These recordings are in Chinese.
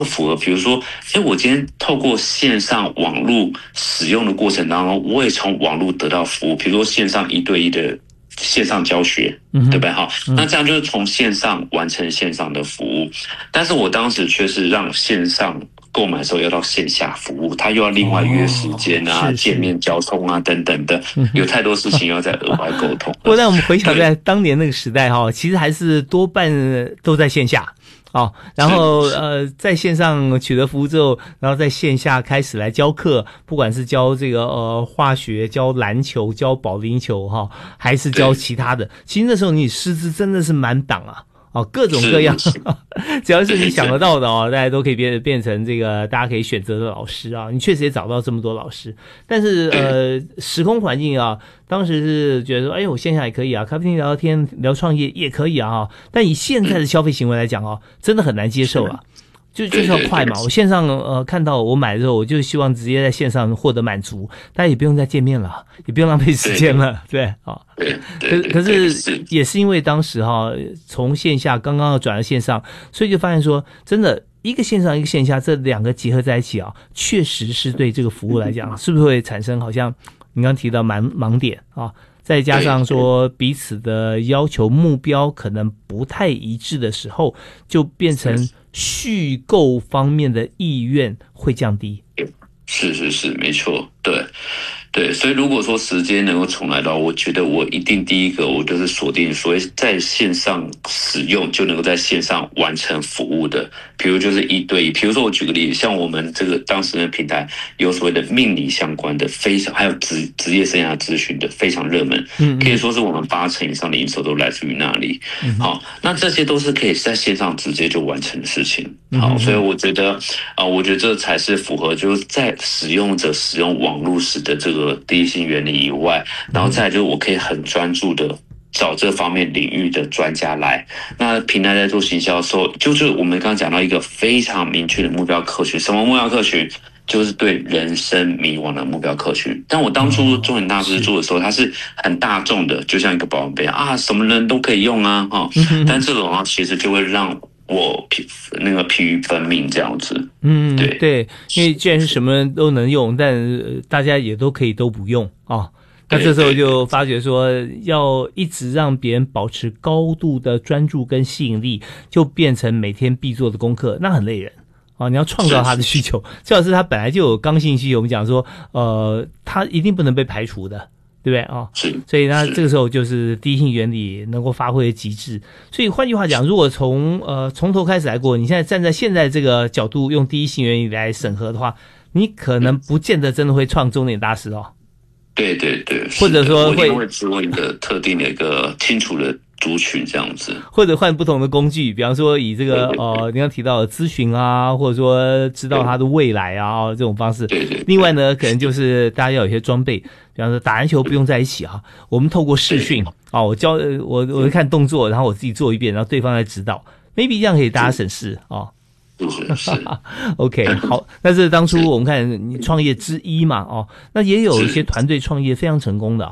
符合，比如说，我今天透过线上网络使用的过程当中，我也从网络得到服务，比如说线上1对1的线上教学，对不对？好，那这样就是从线上完成线上的服务，但是我当时却是让线上购买的时候要到线下服务，他又要另外约时间啊、见面、交通啊等等的，有太多事情要再额外沟通。 不过，但我们回想在当年那个时代哈，其实还是多半都在线下。然后在线上取得服务之后，然后在线下开始来教课，不管是教这个化学、教篮球、教保龄球还是教其他的，其实那时候你师资真的是满档啊。各种各样，只要是你想得到的大家都可以变成这个大家可以选择的老师啊。你确实也找到这么多老师，但是时空环境啊，当时是觉得说，我线下也可以啊，咖啡厅聊天聊创业也可以啊。但以现在的消费行为来讲真的很难接受啊。就是要快嘛，我线上看到我买的时候，我就希望直接在线上获得满足，大家也不用再见面了，也不用浪费时间了，对可是也是因为当时从线下刚刚要转到线上，所以就发现说，真的一个线上一个线下这两个结合在一起确实是对这个服务来讲，是不是会产生好像你刚刚提到盲点再加上说彼此的要求目标可能不太一致的时候，就变成续购方面的意愿会降低。 是，没错，对，所以如果说时间能够重来到，我觉得我一定第一个我就是锁定所谓在线上使用就能够在线上完成服务的，比如就是1对1，比如说我举个例子，像我们这个当时的平台有所谓的命理相关的非常，还有职业生涯咨询的非常热门，可以说是我们80%以上的营收都来自于那里。好，那这些都是可以在线上直接就完成的事情。好，所以我觉得这才是符合就是在使用者使用网络时的这个第一性原理以外，然后再来就是我可以很专注的找这方面领域的专家来。那平台在做行销的时候，就是我们刚刚讲到一个非常明确的目标客群，什么目标客群？就是对人生迷惘的目标客群。但我当初中原大师做的时候，它是很大众的，就像一个保温杯什么人都可以用啊但这种其实就会让我疲于奔命这样子。 对，因为既然是什么人都能用，但大家也都可以都不用那这时候就发觉说，要一直让别人保持高度的专注跟吸引力，就变成每天必做的功课，那很累人你要创造他的需求，最好是他本来就有刚性需求，我们讲说他一定不能被排除的，对不对所以那这个时候就是第一性原理能够发挥的极致。所以换句话讲，如果从头开始来过，你现在站在现在这个角度用第一性原理来审核的话，你可能不见得真的会创中年大师对， 或者说会做一个特定的一个清楚的族群这样子， 或者换不同的工具，比方说以这个你刚提到的咨询啊，或者说知道他的未来这种方式。 对。 另外呢，可能就是大家要有一些装备，比方说打篮球不用在一起我们透过视讯我会看动作，然后我自己做一遍，然后对方来指导 ，maybe 这样可以大家省事是 OK， 好，那这是当初我们看你创业之一嘛那也有一些团队创业非常成功的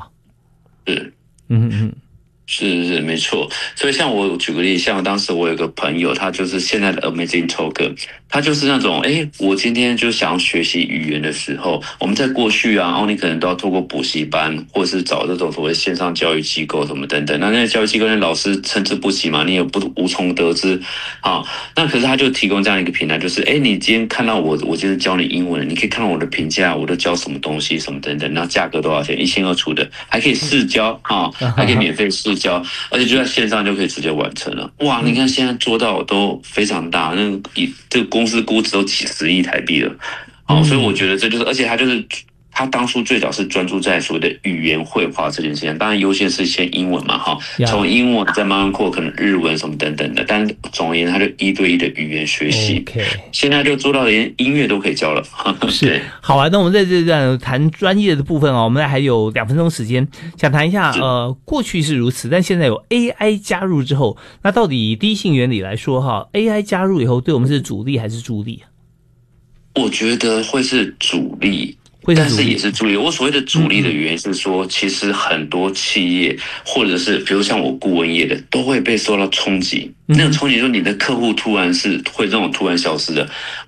是没错。所以像我举个例，像当时我有个朋友，他就是现在的 Amazing Talker， 他就是那种我今天就想要学习语言的时候，我们在过去你可能都要透过补习班，或者是找这种所谓线上教育机构什么等等，那些教育机构的老师参差不齐嘛，你也无从得知那可是他就提供这样一个平台，就是你今天看到我今天教你英文，你可以看到我的评价，我都教什么东西什么等等，然后价格多少钱，1清2楚的，还可以试教还可以免费试教，而且就在线上就可以直接完成了。哇，你看现在做到都非常大，这个公司估值都几十亿台币了。所以我觉得这就是，而且他当初最早是专注在所谓的语言绘画这件事情，当然优先是先英文嘛从英文再慢慢扩可能日文什么等等的，但总而言之他就1对1的语言学习。现在就做到连音乐都可以教了。 是，好啊，那我们在这段谈专业的部分我们还有2分钟时间，想谈一下过去是如此，但现在有 AI 加入之后，那到底以第一性原理来说AI 加入以后对我们是主力还是助力？ 我觉得会是主力。 但是也是主力。我所谓的主力的原因是说，其实很多企业或者是比如像我顾问业的，都会被受到冲击。那个冲击说你的客户突然是会这种突然消失的，